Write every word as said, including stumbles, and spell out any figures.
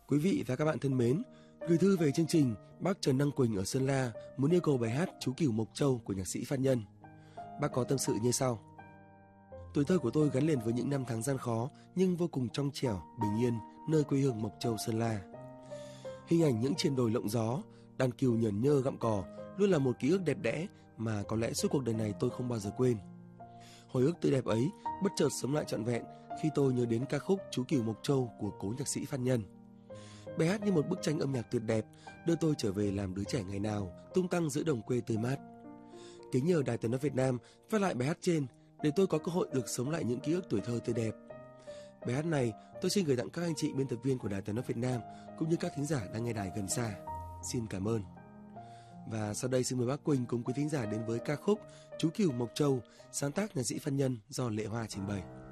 Quý vị và các bạn thân mến, gửi thư về chương trình, bác Trần Đăng Quỳnh ở Sơn La muốn yêu cầu bài hát Chú Cừu Mộc Châu của nhạc sĩ Phan Nhân. Bác có tâm sự như sau: Tuổi thơ của tôi gắn liền với những năm tháng gian khó nhưng vô cùng trong trẻo, bình yên, nơi quê hương Mộc Châu Sơn La. Hình ảnh những triền đồi lộng gió, đàn cừu nhởn nhơ gặm cỏ luôn là một ký ức đẹp đẽ mà có lẽ suốt cuộc đời này tôi không bao giờ quên. Hồi ức tươi đẹp ấy bất chợt sống lại trọn vẹn khi tôi nhớ đến ca khúc Chú Cừu Mộc Châu của cố nhạc sĩ Phan Nhân. Bài hát như một bức tranh âm nhạc tuyệt đẹp đưa tôi trở về làm đứa trẻ ngày nào, tung tăng giữa đồng quê tươi mát. Kính nhờ Đài Tiếng nói Việt Nam phát lại bài hát trên để tôi có cơ hội được sống lại những ký ức tuổi thơ tươi đẹp. Bài hát này tôi xin gửi tặng các anh chị biên tập viên của Đài Tiếng nói Việt Nam cũng như các thính giả đang nghe đài gần xa. Xin cảm ơn. Và sau đây xin mời bác Quỳnh cùng quý thính giả đến với ca khúc Chú Cừu Mộc Châu, sáng tác nhạc sĩ Phan Nhân do Lệ Hoa trình bày.